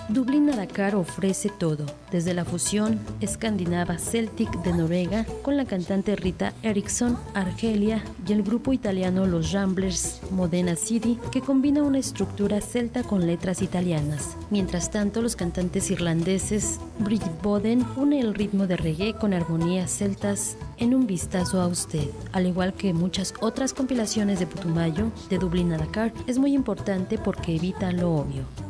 Dublín a Dakar ofrece todo, desde la fusión escandinava Celtic de Noruega con la cantante Rita Erickson, Argelia, y el grupo italiano Los Ramblers Modena City, que combina una estructura celta con letras italianas. Mientras tanto, los cantantes irlandeses Bridget Boden une el ritmo de reggae con armonías celtas en Un vistazo a usted. Al igual que muchas otras compilaciones de Putumayo, de Dublín a Dakar es muy importante porque evita lo obvio.